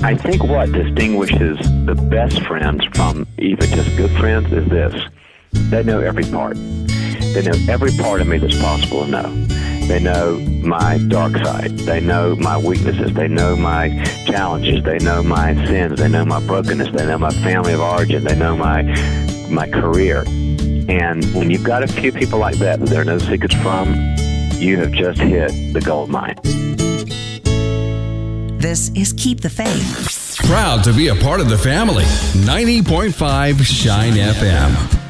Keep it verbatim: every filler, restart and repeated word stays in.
I think what distinguishes the best friends from even just good friends is this. They know every part. They know every part of me that's possible to know. They know my dark side. They know my weaknesses. They know my challenges. They know my sins. They know my brokenness. They know my family of origin. They know my my career. And when you've got a few people like that that there are no secrets from, you have just hit the gold mine. This is Keep the Faith. Proud to be a part of the family. ninety point five Shine F M.